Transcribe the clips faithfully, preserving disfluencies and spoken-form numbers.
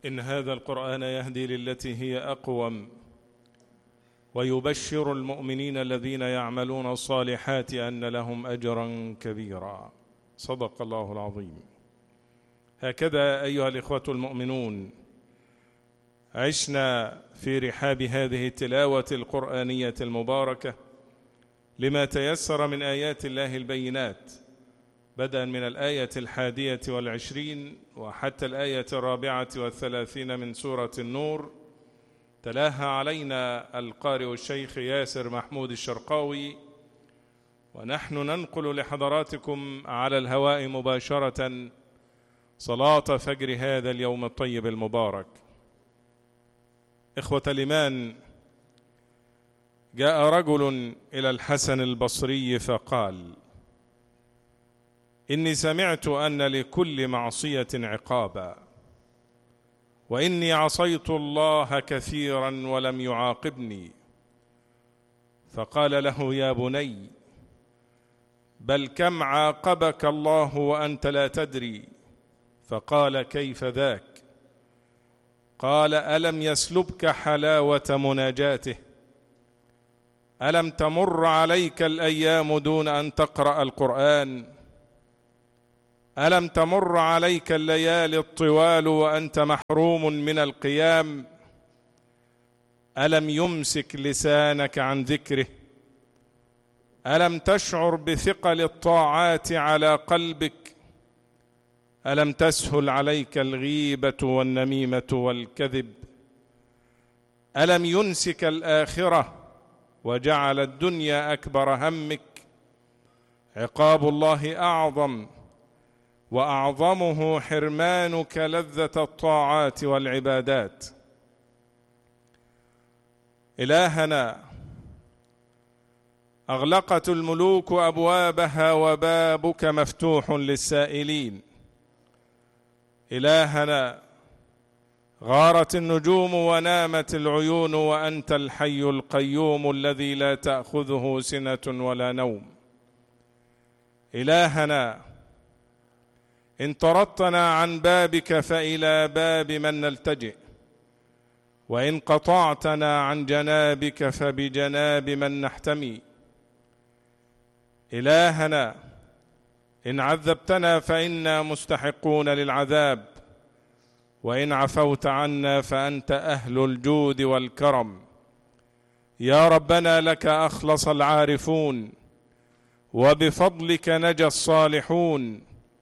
إن هذا القرآن يهدي للتي هي أقوم ويبشر المؤمنين الذين يعملون الصالحات أن لهم أجرا كبيرا. صدق الله العظيم. هكذا أيها الإخوة المؤمنون عشنا في رحاب هذه التلاوة القرآنية المباركة لما تيسر من آيات الله البينات، بدءا من الآية الحادية والعشرين وحتى الآية الرابعة والثلاثين من سورة النور. تلاها علينا القارئ الشيخ ياسر محمود الشرقاوي، ونحن ننقل لحضراتكم على الهواء مباشرة صلاة فجر هذا اليوم الطيب المبارك. إخوة الإيمان، جاء رجل إلى الحسن البصري فقال: إني سمعت أن لكل معصية عقابا، وإني عصيت الله كثيرا ولم يعاقبني. فقال له: يا بني، بل كم عاقبك الله وأنت لا تدري. فقال: كيف ذاك؟ قال: ألم يسلبك حلاوة مناجاته؟ ألم تمر عليك الأيام دون أن تقرأ القرآن؟ ألم تمر عليك الليالي الطوال وأنت محروم من القيام؟ ألم يمسك لسانك عن ذكره؟ ألم تشعر بثقل الطاعات على قلبك؟ ألم تسهل عليك الغيبة والنميمة والكذب؟ ألم ينسك الآخرة وجعل الدنيا أكبر همك؟ عقاب الله أعظم، وأعظمه حرمانك لذة الطاعات والعبادات. إلهنا، أغلقت الملوك أبوابها وبابك مفتوح للسائلين. إلهنا، غارت النجوم ونامت العيون وأنت الحي القيوم الذي لا تأخذه سنة ولا نوم. إلهنا، إن طردتنا عن بابك فإلى باب من نلتجئ، وإن قطعتنا عن جنابك فبجناب من نحتمي. إلهنا، إن عذبتنا فإنا مستحقون للعذاب، وإن عفوت عنا فأنت أهل الجود والكرم. يا ربنا، لك أخلص العارفون، وبفضلك نجا الصالحون،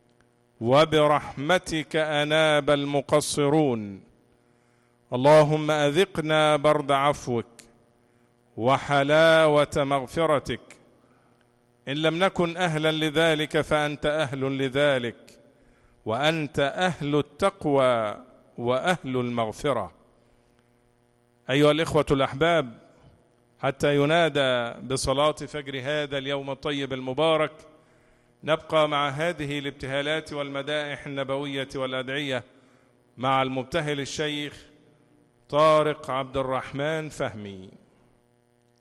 وبرحمتك أناب المقصرون. اللهم أذقنا برد عفوك وحلاوة مغفرتك. إن لم نكن أهلا لذلك فأنت أهل لذلك، وأنت أهل التقوى وأهل المغفرة. أيها الإخوة الأحباب، حتى ينادى بصلاة فجر هذا اليوم الطيب المبارك نبقى مع هذه الابتهالات والمدائح النبوية والأدعية مع المبتهل الشيخ طارق عبد الرحمن فهمي.